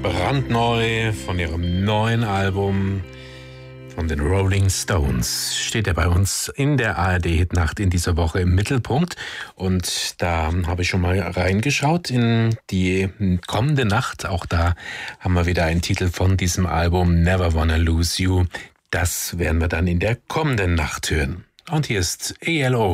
Brandneu von ihrem neuen Album von den Rolling Stones steht er bei uns in der ARD-Hitnacht in dieser Woche im Mittelpunkt. Und da habe ich schon mal reingeschaut in die kommende Nacht. Auch da haben wir wieder einen Titel von diesem Album, Never Wanna Lose You. Das werden wir dann in der kommenden Nacht hören. Und hier ist ELO.